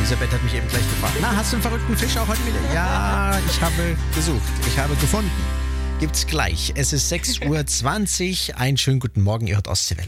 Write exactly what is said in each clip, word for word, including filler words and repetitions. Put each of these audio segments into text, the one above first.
Elisabeth hat mich eben gleich gefragt, na, hast du einen verrückten Fisch auch heute wieder? Ja, ich habe gesucht, ich habe gefunden. Gibt's gleich. Es ist sechs Uhr zwanzig. Einen schönen guten Morgen, ihr hört Ostseewelle.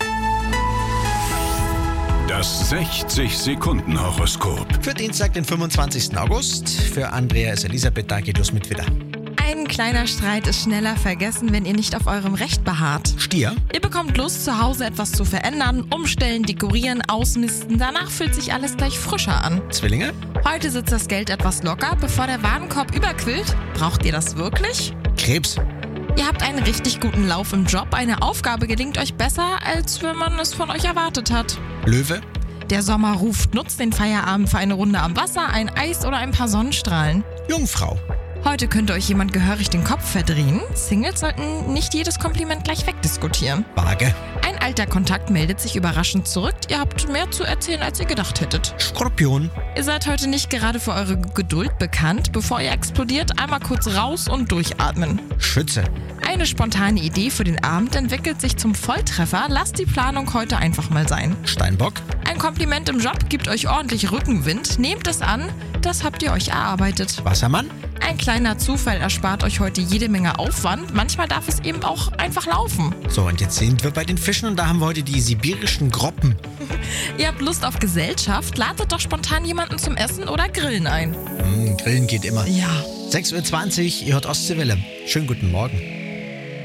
Das sechzig-Sekunden-Horoskop. Für Dienstag, den fünfundzwanzigsten August. Für Andrea ist Elisabeth da, geht los mit Widder. Ein kleiner Streit ist schneller vergessen, wenn ihr nicht auf eurem Recht beharrt. Stier. Ihr bekommt Lust, zu Hause etwas zu verändern, umstellen, dekorieren, ausmisten. Danach fühlt sich alles gleich frischer an. Zwillinge. Heute sitzt das Geld etwas locker, bevor der Warenkorb überquillt. Braucht ihr das wirklich? Krebs. Ihr habt einen richtig guten Lauf im Job. Eine Aufgabe gelingt euch besser, als wenn man es von euch erwartet hat. Löwe. Der Sommer ruft, nutzt den Feierabend für eine Runde am Wasser, ein Eis oder ein paar Sonnenstrahlen. Jungfrau. Heute könnte euch jemand gehörig den Kopf verdrehen. Singles sollten nicht jedes Kompliment gleich wegdiskutieren. Waage. Ein alter Kontakt meldet sich überraschend zurück. Ihr habt mehr zu erzählen, als ihr gedacht hättet. Skorpion. Ihr seid heute nicht gerade für eure Geduld bekannt. Bevor ihr explodiert, einmal kurz raus und durchatmen. Schütze. Eine spontane Idee für den Abend entwickelt sich zum Volltreffer. Lasst die Planung heute einfach mal sein. Steinbock. Ein Kompliment im Job gibt euch ordentlich Rückenwind. Nehmt es an, das habt ihr euch erarbeitet. Wassermann. Ein kleiner Zufall erspart euch heute jede Menge Aufwand. Manchmal darf es eben auch einfach laufen. So, und jetzt sind wir bei den Fischen und da haben wir heute die sibirischen Groppen. Ihr habt Lust auf Gesellschaft? Ladet doch spontan jemanden zum Essen oder Grillen ein. Mm, Grillen geht immer. Ja. sechs Uhr zwanzig, ihr hört Ostseewelle. Schönen guten Morgen.